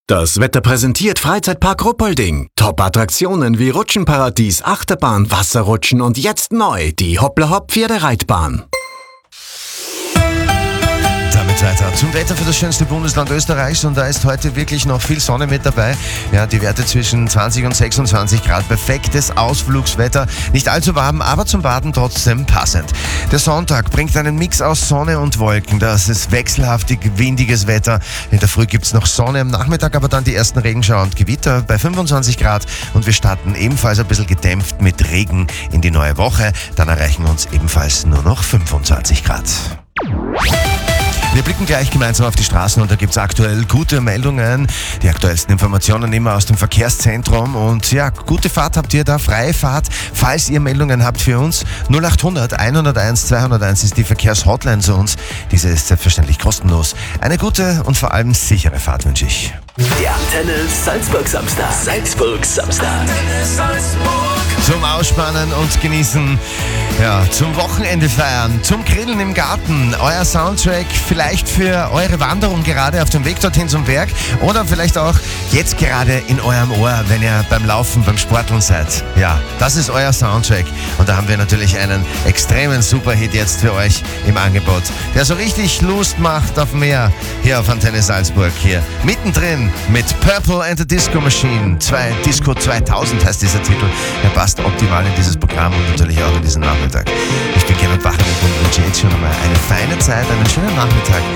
Das Wetter präsentiert Freizeitpark Ruppolding. Top-Attraktionen wie Rutschenparadies, Achterbahn, Wasserrutschen und jetzt neu die Hoppla-Hopp-Pferdereitbahn. Damit weiter zum Wetter für das schönste Bundesland Österreichs, und da ist heute wirklich noch viel Sonne mit dabei. Ja, die Werte zwischen 20 und 26 Grad. Perfektes Ausflugswetter. Nicht allzu warm, aber zum Baden trotzdem passend. Der Sonntag bringt einen Mix aus Sonne und Wolken. Das ist wechselhaftig windiges Wetter. In der Früh gibt's noch Sonne, am Nachmittag aber dann die ersten Regenschauer und Gewitter bei 25 Grad. Und wir starten ebenfalls ein bisschen gedämpft mit Regen in die neue Woche. Dann erreichen wir uns ebenfalls nur noch 25 Grad. Wir blicken gleich gemeinsam auf die Straßen, und da gibt's aktuell gute Meldungen. Die aktuellsten Informationen immer aus dem Verkehrszentrum. Und ja, gute Fahrt habt ihr da, freie Fahrt. Falls ihr Meldungen habt für uns, 0800 101 201 ist die Verkehrshotline zu uns. Diese ist selbstverständlich kostenlos. Eine gute und vor allem sichere Fahrt wünsche ich. Der Antenne Salzburg Samstag. Salzburg Samstag. Antenne Salzburg. Zum Ausspannen und Genießen, ja, zum Wochenende feiern, zum Grillen im Garten, euer Soundtrack vielleicht für eure Wanderung gerade auf dem Weg dorthin zum Berg, oder vielleicht auch jetzt gerade in eurem Ohr, wenn ihr beim Laufen, beim Sporteln seid. Ja, das ist euer Soundtrack, und da haben wir natürlich einen extremen Superhit jetzt für euch im Angebot, der so richtig Lust macht auf mehr hier auf Antenne Salzburg, hier mittendrin mit Purple and the Disco Machine. Disco 2000 heißt dieser Titel. Er passt optimal in dieses Programm und natürlich auch in diesen Nachmittag. Ich bin Kenneth Bacher und wünsche jetzt schon einmal eine feine Zeit, einen schönen Nachmittag.